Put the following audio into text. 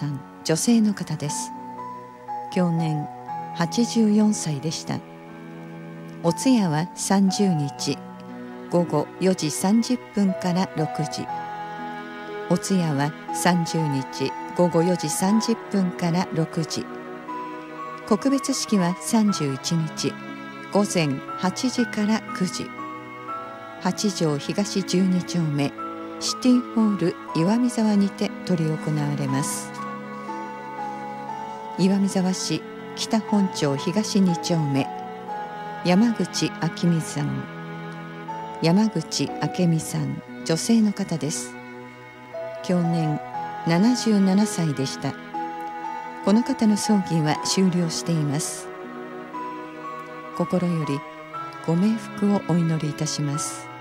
さん、女性の方です。享年84歳でした。お通夜は30日午後4時30分から6時。お通夜は30日午後4時30分から6時。告別式は31日午前8時から9時。八条東12丁目シティホール岩見沢にて執り行われます。岩見沢市北本町東2丁目、山口明美さん。山口明美さん、女性の方です。享年77歳でした。この方の葬儀は終了しています。心よりご冥福をお祈りいたします。